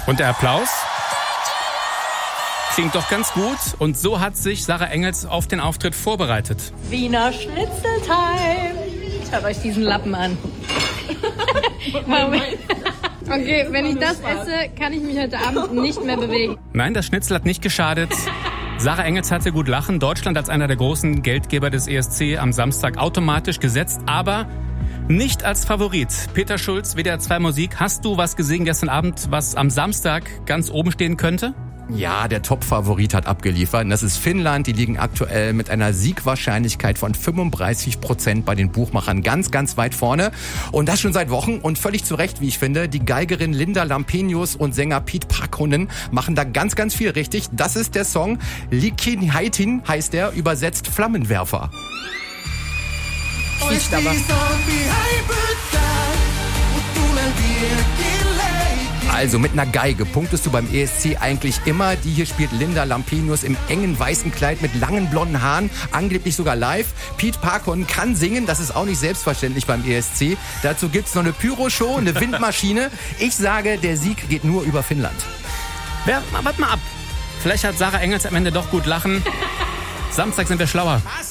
Und der Applaus klingt doch ganz gut. Und so hat sich Sarah Engels auf den Auftritt vorbereitet. Wiener Schnitzel-Time. Schaut euch diesen Lappen an. Okay, wenn ich das esse, kann ich mich heute Abend nicht mehr bewegen. Nein, das Schnitzel hat nicht geschadet. Sarah Engels hatte gut lachen. Deutschland als einer der großen Geldgeber des ESC am Samstag automatisch gesetzt, aber nicht als Favorit. Peter Schulz, WDR 2 Musik. Hast du was gesehen gestern Abend, was am Samstag ganz oben stehen könnte? Ja, der Top-Favorit hat abgeliefert. Und das ist Finnland. Die liegen aktuell mit einer Siegwahrscheinlichkeit von 35% bei den Buchmachern ganz, ganz weit vorne. Und das schon seit Wochen und völlig zu Recht, wie ich finde. Die Geigerin Linda Lampenius und Sänger Pete Parkkonen machen da ganz, ganz viel richtig. Das ist der Song. Likin Haitin heißt der, übersetzt Flammenwerfer. Quietscht aber. Also mit einer Geige punktest du beim ESC eigentlich immer. Die hier spielt Linda Lampenius im engen weißen Kleid mit langen blonden Haaren, angeblich sogar live. Pete Parkkonen kann singen, das ist auch nicht selbstverständlich beim ESC. Dazu gibt's noch eine Pyroshow, eine Windmaschine. Ich sage, der Sieg geht nur über Finnland. Warte mal ab. Vielleicht hat Sarah Engels am Ende doch gut lachen. Samstag sind wir schlauer.